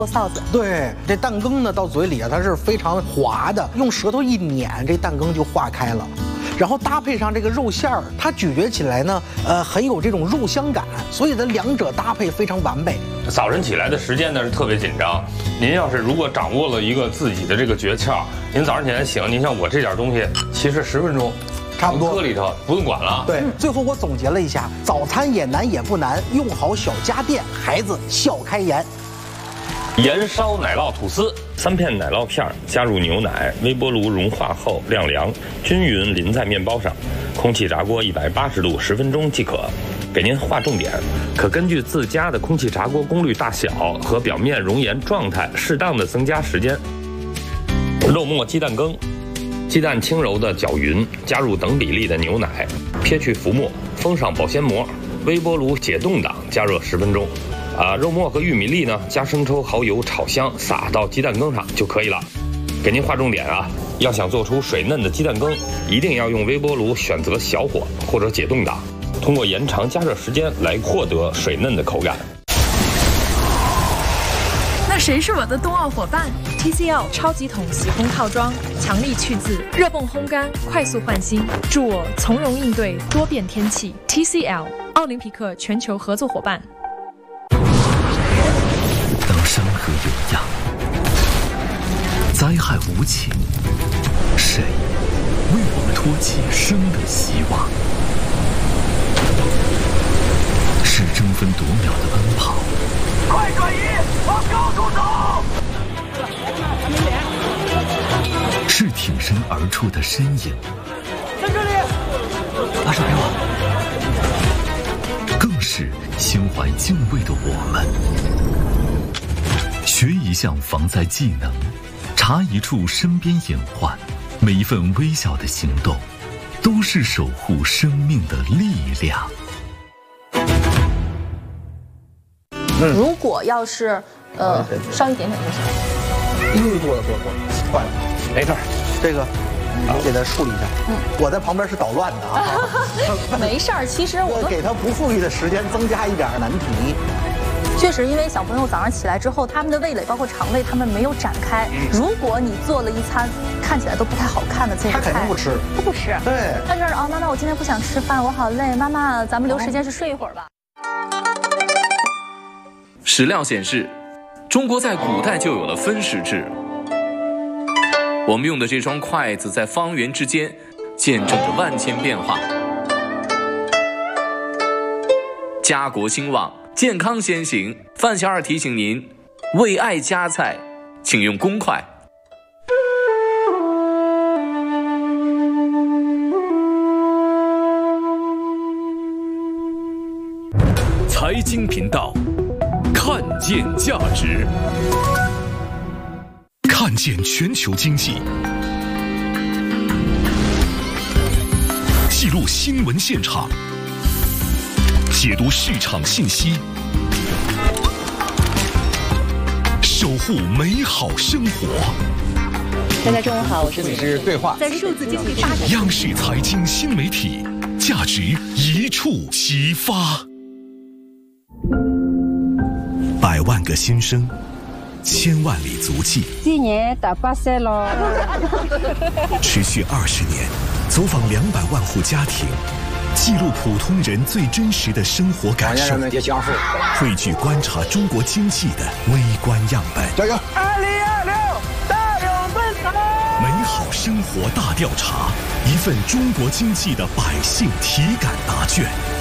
臊子。 对，这蛋羹呢到嘴里啊，它是非常滑的，用舌头一碾，这蛋羹就化开了。然后搭配上这个肉馅儿，它咀嚼起来呢，很有这种肉香感，所以它两者搭配非常完美。 早晨起来的时间呢是特别紧张，您要是如果掌握了一个自己的这个诀窍，您早上起来醒，您像我这点东西，其实10分钟。 差不多搁里头不用管了。 对，最后我总结了一下，早餐也难也不难，用好小家电，孩子笑开颜。 盐烧奶酪吐司，3片奶酪片加入牛奶，微波炉融化后晾凉，均匀淋在面包上，空气炸锅180度10分钟即可。给您划重点，可根据自家的空气炸锅功率大小和表面熔岩状态，适当的增加时间。肉末鸡蛋羹。 鸡蛋轻柔的搅匀，加入等比例的牛奶，撇去浮沫，封上保鲜膜，微波炉解冻档加热10分钟。肉末和玉米粒呢，加生抽、蚝油炒香，撒到鸡蛋羹上就可以了。给您划重点啊，要想做出水嫩的鸡蛋羹，一定要用微波炉选择小火或者解冻档，通过延长加热时间来获得水嫩的口感。 那谁是我的冬奥伙伴 ？TCL 超级桶洗烘套装，强力去渍，热泵烘干，快速换新，助我从容应对多变天气。TCL 奥林匹克全球合作伙伴。 当山河有恙，灾害无情，谁为我们托起生的希望？是争分夺秒的奔跑。 快转移，往高处走！ 是挺身而出的身影， 在这里， 把手给我。更是心怀敬畏的我们。学一项防灾技能，查一处身边隐患，每一份微小的行动，都是守护生命的力量。 如果要是烧一点点就行。 多了，快了， 没事儿， 这个你给他处理一下。我在旁边是捣乱的啊。 没事儿，其实我给他不富裕的时间增加一点难题。 确实，因为小朋友早上起来之后，他们的味蕾包括肠胃，他们没有展开。如果你做了一餐看起来都不太好看的这个菜， 他肯定不吃， 他不吃。 对， 他说妈妈，我今天不想吃饭，我好累，妈妈，咱们留时间去睡一会儿吧。 史料显示，中国在古代就有了分食制。我们用的这双筷子在方圆之间，见证着万千变化。家国兴旺，健康先行。范小二提醒您，为爱夹菜，请用公筷。 财经频道。 看见价值，看见全球经济，记录新闻现场，解读市场信息，守护美好生活。 大家中午好，我是是对话， 在数字经济发展。 央视财经新媒体，价值一触即发。 100万个心声，1000万里足迹。 今年打8岁了。 持续20年，走访200万户家庭，记录普通人最真实的生活感受，汇聚观察中国经济的微观样本。 加油！ 2026大有奔腾！ 美好生活大调查，一份中国经济的百姓体感答卷。